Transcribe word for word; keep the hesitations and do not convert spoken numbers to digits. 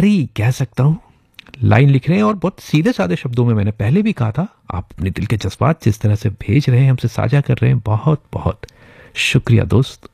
प्यारी कह सकता हूँ लाइन लिख रहे हैं, और बहुत सीधे साधे शब्दों में मैंने पहले भी कहा था। आप अपने दिल के जज्बात जिस तरह से भेज रहे हैं, हमसे साझा कर रहे हैं, बहुत बहुत शुक्रिया दोस्त।